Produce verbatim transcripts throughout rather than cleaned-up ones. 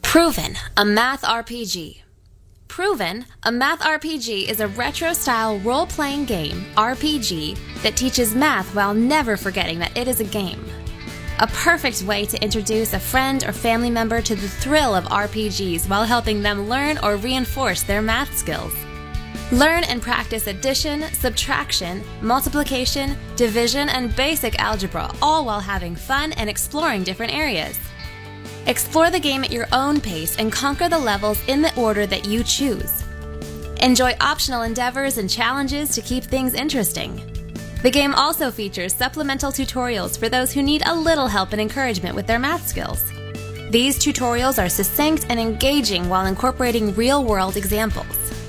Proven, a math R P G. Proven, a math R P G is a retro-style role-playing game, R P G, that teaches math while never forgetting that it is a game. A perfect way to introduce a friend or family member to the thrill of R P Gs while helping them learn or reinforce their math skills. Learn and practice addition, subtraction, multiplication, division, and basic algebra, all while having fun and exploring different areas. Explore the game at your own pace and conquer the levels in the order that you choose. Enjoy optional endeavors and challenges to keep things interesting. The game also features supplemental tutorials for those who need a little help and encouragement with their math skills. These tutorials are succinct and engaging while incorporating real-world examples.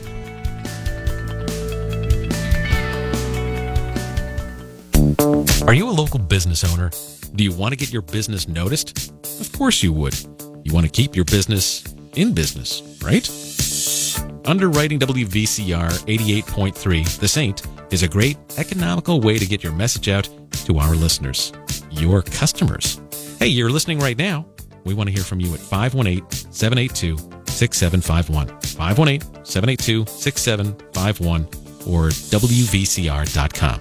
Are you a local business owner? Do you want to get your business noticed? Of course you would. You want to keep your business in business, right? Underwriting W V C R eighty-eight point three, The Saint, is a great economical way to get your message out to our listeners, your customers. Hey, you're listening right now. We want to hear from you at five one eight, seven eight two, six seven five one, five one eight, seven eight two, six seven five one, or W V C R dot com.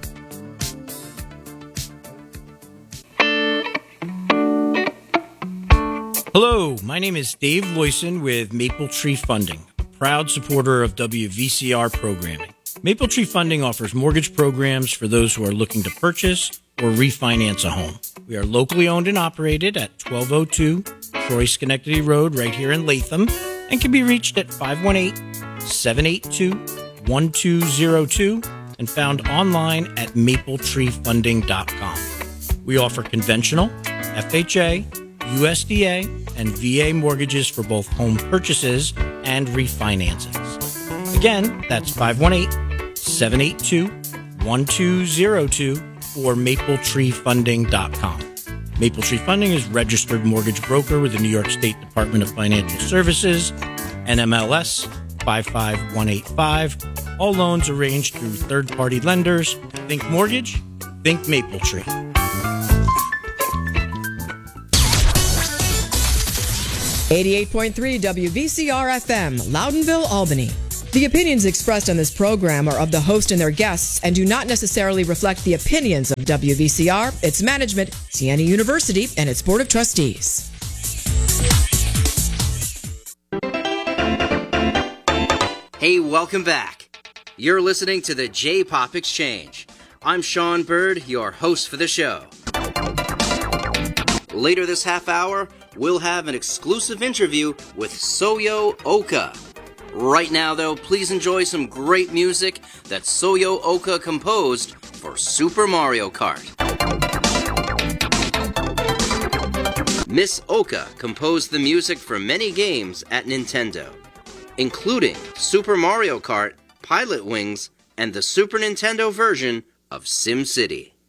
Hello, my name is Dave Loyson with Maple Tree Funding, a proud supporter of W V C R programming. Maple Tree Funding offers mortgage programs for those who are looking to purchase or refinance a home. We are locally owned and operated at twelve oh two Troy Schenectady Road right here in Latham and can be reached at five one eight, seven eight two, one two zero two and found online at maple tree funding dot com. We offer conventional, F H A, U S D A, and V A mortgages for both home purchases and refinancings. Again, that's five one eight, seven eight two, one two zero two or maple tree funding dot com. Maple Tree Funding is registered mortgage broker with the New York State Department of Financial Services, N M L S five five one eight five. All loans arranged through third-party lenders. Think mortgage, think Maple Tree. eighty-eight point three W V C R F M, Loudonville, Albany. The opinions expressed on this program are of the host and their guests and do not necessarily reflect the opinions of W V C R, its management, Siena University, and its Board of Trustees. Hey, welcome back. You're listening to the J-Pop Exchange. I'm Sean Bird, your host for the show. Later this half hour, we'll have an exclusive interview with Soyo Oka. Right now, though, please enjoy some great music that Soyo Oka composed for Super Mario Kart. Miss Oka composed the music for many games at Nintendo, including Super Mario Kart, Pilot Wings, and the Super Nintendo version of SimCity.